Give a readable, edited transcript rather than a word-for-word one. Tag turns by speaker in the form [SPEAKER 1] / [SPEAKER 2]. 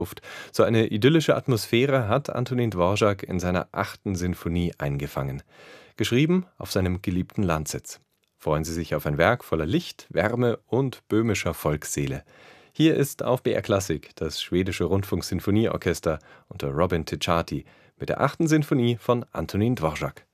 [SPEAKER 1] Luft. So eine idyllische Atmosphäre hat Antonin Dvorak in seiner achten Sinfonie eingefangen. Geschrieben auf seinem geliebten Landsitz. Freuen Sie sich auf ein Werk voller Licht, Wärme und böhmischer Volksseele. Hier ist auf BR Klassik das schwedische Rundfunksinfonieorchester unter Robin Ticciati mit der achten Sinfonie von Antonin Dvorak.